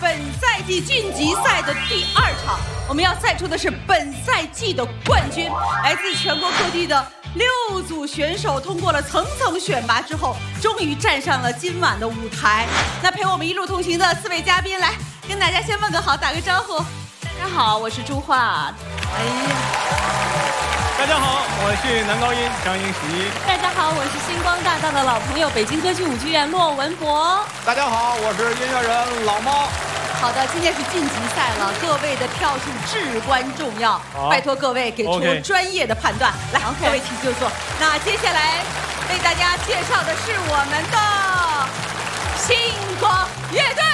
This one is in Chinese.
本赛季晋级赛的第2场，我们要赛出的是本赛季的冠军。来自全国各地的6组选手通过了层层选拔之后，终于站上了今晚的舞台。那陪我们一路同行的4位嘉宾，来跟大家先问个好，打个招呼。 大家好，我是朱桦。 哎呀， 大家好，我是男高音张英席。 大家好，我是星光大道的老朋友，北京歌剧舞剧院骆文博。 大家好，我是音乐人老猫。 好的，今天是晋级赛了，各位的票数至关重要，拜托各位给出专业的判断。来，各位请就坐。那接下来为大家介绍的是我们的星光乐队。